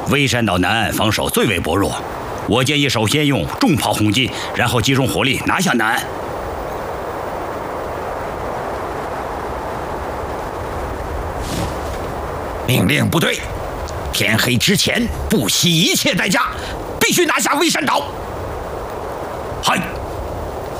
微山岛南岸防守最为薄弱，我建议首先用重炮轰击，然后集中火力拿下南岸。 命令部队，天黑之前不惜一切代价，必须拿下微山岛。 嗨。